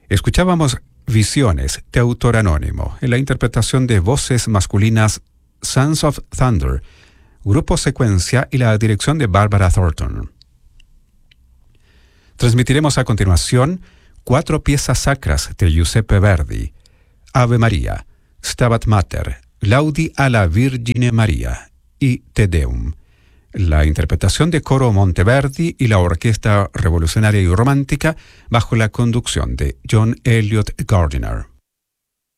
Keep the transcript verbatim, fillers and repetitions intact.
Escuchábamos Visiones, de autor anónimo, en la interpretación de voces masculinas Sons of Thunder, Grupo Secuencia y la dirección de Barbara Thornton. Transmitiremos a continuación cuatro piezas sacras de Giuseppe Verdi: Ave María, Stabat Mater, Laudi alla Virgine María y Te Deum. La interpretación de Coro Monteverdi y la Orquesta Revolucionaria y Romántica bajo la conducción de John Elliott Gardiner.